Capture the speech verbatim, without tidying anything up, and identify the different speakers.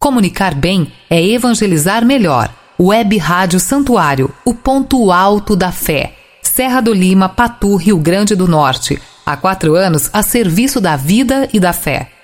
Speaker 1: Comunicar bem é evangelizar melhor. Web Rádio Santuário, o ponto alto da fé. Serra do Lima, Patu, Rio Grande do Norte. Há quatro anos a serviço da vida e da fé.